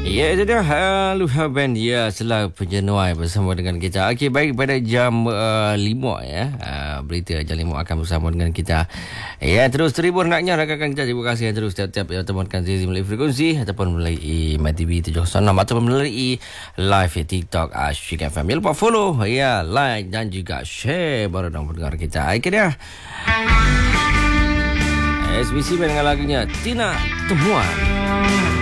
Ya, itu dia Luha Band ya setelah penjenuai bersama dengan kita. Okey, baik, pada jam 5 ya. Berita jam 5 akan bersama dengan kita. Ya, terus terhibur naknya rakan-rakan kita. Terima kasih yang terus tiap-tiap temankan Zizi melalui frekuensi ataupun melalui MyTV 706 ataupun melalui live TikTok Asyik FM. Jangan lupa follow, ya, like dan juga share baru dengan pendengar kita. Okey dia. SBC dengan lagunya Tina Temuan.